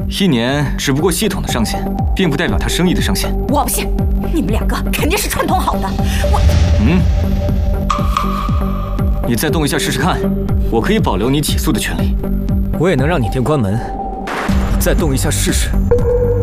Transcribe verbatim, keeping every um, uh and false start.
一年只不过系统的上限，并不代表他生意的上限。 我不信，你们两个肯定是串通好的。我…… 嗯，你再动一下试试看，我可以保留你起诉的权利。 我也能让你店关门，再动一下试试。